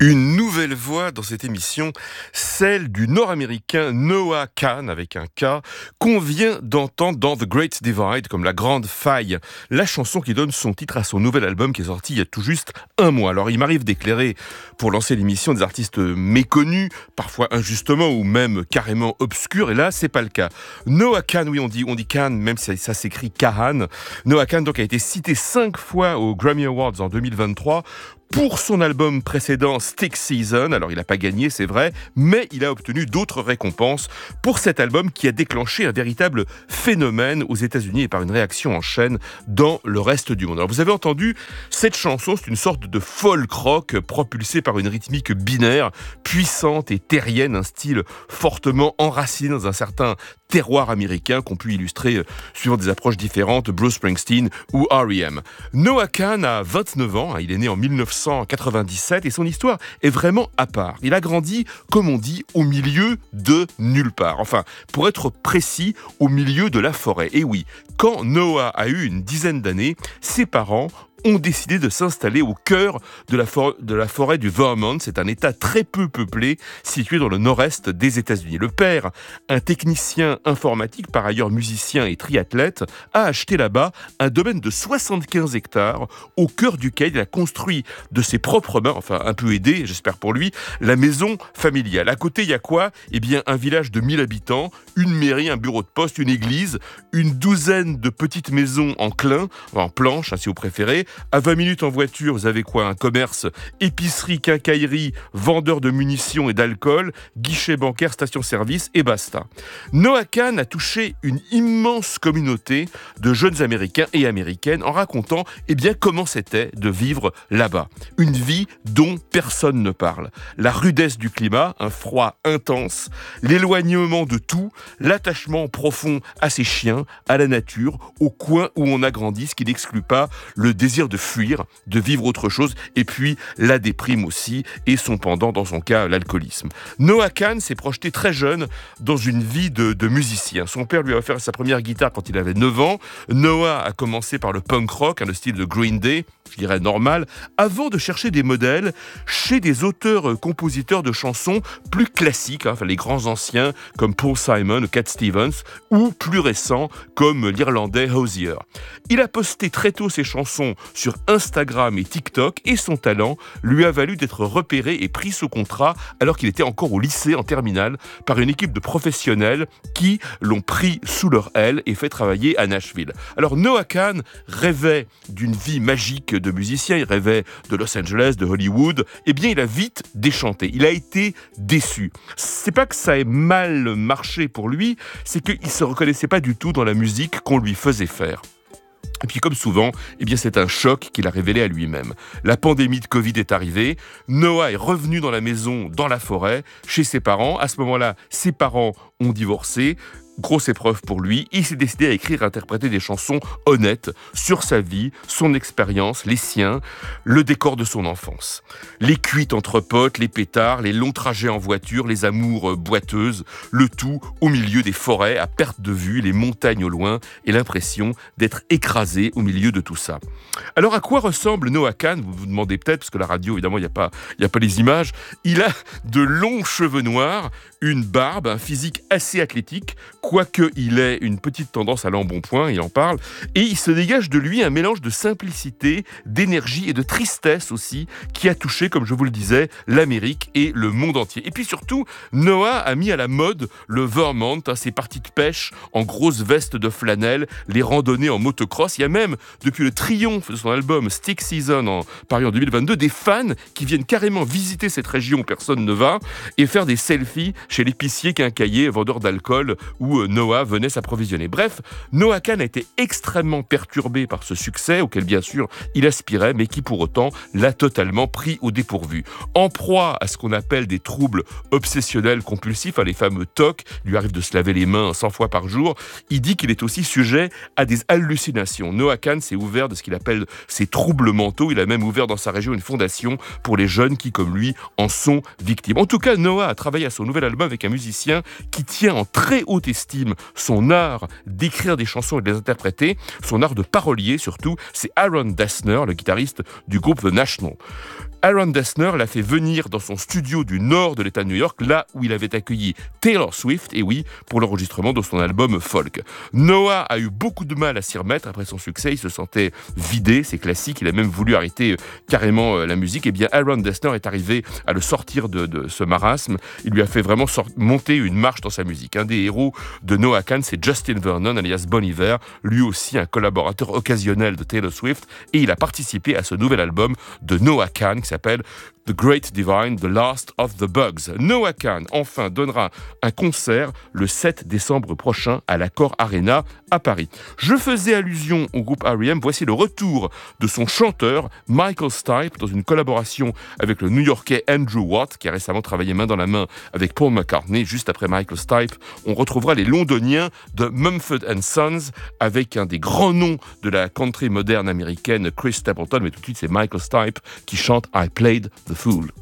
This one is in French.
Une nouvelle voix dans cette émission, celle du Nord-Américain Noah Kahan, avec un K, qu'on vient d'entendre dans The Great Divide, comme la grande faille, la chanson qui donne son titre à son nouvel album qui est sorti il y a tout juste un mois. Alors il m'arrive d'éclairer, pour lancer l'émission, des artistes méconnus, parfois injustement ou même carrément obscurs, et là c'est pas le cas. Noah Kahan, oui on dit Kahan, même si ça s'écrit Kahan. Noah Kahan donc a été cité 5 fois aux Grammy Awards en 2023, pour son album précédent Stick Season. Alors il n'a pas gagné, c'est vrai, mais il a obtenu d'autres récompenses pour cet album qui a déclenché un véritable phénomène aux États-Unis et par une réaction en chaîne dans le reste du monde. Alors vous avez entendu, cette chanson, c'est une sorte de folk rock propulsée par une rythmique binaire, puissante et terrienne, un style fortement enraciné dans un certain terroir américain qu'ont pu illustrer, suivant des approches différentes, Bruce Springsteen ou R.E.M. Noah Kahan a 29 ans, il est né en 1997 et son histoire est vraiment à part. Il a grandi, comme on dit, au milieu de nulle part. Enfin, pour être précis, au milieu de la forêt. Et oui, quand Noah a eu une dizaine d'années, ses parents ont décidé de s'installer au cœur de la forêt du Vermont. C'est un état très peu peuplé, situé dans le nord-est des États-Unis. Le père, un technicien informatique, par ailleurs musicien et triathlète, a acheté là-bas un domaine de 75 hectares, au cœur duquel il a construit de ses propres mains, enfin un peu aidé, j'espère pour lui, la maison familiale. À côté, il y a quoi ? Eh bien, un village de 1000 habitants, une mairie, un bureau de poste, une église, une douzaine de petites maisons en clin, en planche, si vous préférez. À 20 minutes en voiture, vous avez quoi ? Un commerce, épicerie, quincaillerie, vendeur de munitions et d'alcool, guichet bancaire, station-service et basta. Noah Kahan a touché une immense communauté de jeunes Américains et Américaines en racontant comment c'était de vivre là-bas. Une vie dont personne ne parle. La rudesse du climat, un froid intense, l'éloignement de tout, l'attachement profond à ses chiens, à la nature, au coin où on a grandi, ce qui n'exclut pas le désir de fuir, de vivre autre chose, et puis la déprime aussi, et son pendant, dans son cas, l'alcoolisme. Noah Kahan s'est projeté très jeune dans une vie de musicien. Son père lui a offert sa première guitare quand il avait 9 ans. Noah a commencé par le punk rock, le style de Green Day, je dirais normal, avant de chercher des modèles chez des auteurs-compositeurs de chansons plus classiques, les grands anciens comme Paul Simon ou Cat Stevens, ou plus récents comme l'Irlandais Hozier. Il a posté très tôt ses chansons sur Instagram et TikTok et son talent lui a valu d'être repéré et pris sous contrat alors qu'il était encore au lycée en terminale par une équipe de professionnels qui l'ont pris sous leur aile et fait travailler à Nashville. Alors Noah Kahan rêvait d'une vie magique de musicien, il rêvait de Los Angeles, de Hollywood, il a vite déchanté, il a été déçu. C'est pas que ça ait mal marché pour lui, c'est qu'il se reconnaissait pas du tout dans la musique qu'on lui faisait faire. Et puis comme souvent, c'est un choc qu'il a révélé à lui-même. La pandémie de Covid est arrivée, Noah est revenu dans la maison, dans la forêt, chez ses parents. À ce moment-là, ses parents ont divorcé. Grosse épreuve pour lui, il s'est décidé à écrire et interpréter des chansons honnêtes sur sa vie, son expérience, les siens, le décor de son enfance. Les cuites entre potes, les pétards, les longs trajets en voiture, les amours boiteuses, le tout au milieu des forêts à perte de vue, les montagnes au loin et l'impression d'être écrasé au milieu de tout ça. Alors à quoi ressemble Noah Kahan ? Vous vous demandez peut-être, parce que la radio évidemment il n'y a pas les images. Il a de longs cheveux noirs, une barbe, un physique assez athlétique, quoique il ait une petite tendance à l'embonpoint, il en parle, et il se dégage de lui un mélange de simplicité, d'énergie et de tristesse aussi, qui a touché, comme je vous le disais, l'Amérique et le monde entier. Et puis surtout, Noah a mis à la mode le Vermont, ses parties de pêche en grosses vestes de flanelle, les randonnées en motocross. Il y a même, depuis le triomphe de son album Stick Season paru en 2022, des fans qui viennent carrément visiter cette région où personne ne va et faire des selfies chez l'épicier quincailler, vendeur d'alcool, où Noah venait s'approvisionner. Bref, Noah Kahan a été extrêmement perturbé par ce succès, auquel bien sûr il aspirait, mais qui pour autant l'a totalement pris au dépourvu. En proie à ce qu'on appelle des troubles obsessionnels compulsifs, les fameux TOC, il lui arrive de se laver les mains 100 fois par jour, il dit qu'il est aussi sujet à des hallucinations. Noah Kahan s'est ouvert de ce qu'il appelle ses troubles mentaux, il a même ouvert dans sa région une fondation pour les jeunes qui, comme lui, en sont victimes. En tout cas, Noah a travaillé à son nouvel album avec un musicien qui tient en très haute estime son art d'écrire des chansons et de les interpréter, son art de parolier surtout, c'est Aaron Dessner, le guitariste du groupe The National. Aaron Dessner l'a fait venir dans son studio du nord de l'État de New York, là où il avait accueilli Taylor Swift, et oui, pour l'enregistrement de son album folk. Noah a eu beaucoup de mal à s'y remettre après son succès, il se sentait vidé, c'est classique, il a même voulu arrêter carrément la musique. Et bien Aaron Dessner est arrivé à le sortir de ce marasme, il lui a fait vraiment monter une marche dans sa musique. Un des héros de Noah Kahan, c'est Justin Vernon, alias Bon Iver, lui aussi un collaborateur occasionnel de Taylor Swift, et il a participé à ce nouvel album de Noah Kahan qui s'appelle The Great Divide, The Last of the Bugs. Noah Kahan, enfin, donnera un concert le 7 décembre prochain à l'Accor Arena à Paris. Je faisais allusion au groupe R.E.M. Voici le retour de son chanteur Michael Stipe dans une collaboration avec le New-Yorkais Andrew Watt, qui a récemment travaillé main dans la main avec Paul McCartney. Juste après Michael Stipe, on retrouvera les Londoniens de Mumford & Sons avec un des grands noms de la country moderne américaine, Chris Stapleton. Mais tout de suite, c'est Michael Stipe qui chante I Played the Fool.